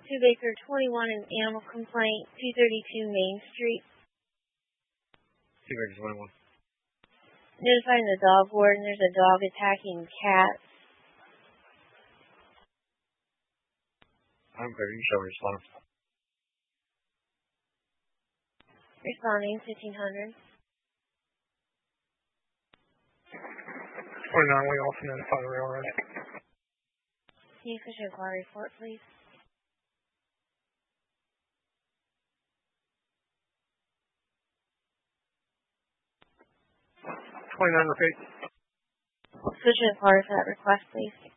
2 Baker 21, an animal complaint, 232 Main Street. 2 Baker 21. Notifying the dog warden there's a dog attacking cats. I'm clear. You can show me response. Responding 1500. 29, we also notify the railroad. Can you issue a inquiry report, please? 29, repeat. Issue an inquiry for that request, please.